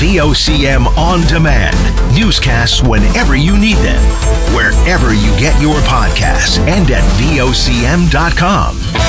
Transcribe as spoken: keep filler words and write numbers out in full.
V O C M On Demand. Newscasts whenever you need them, wherever you get your podcasts, and at V O C M dot com.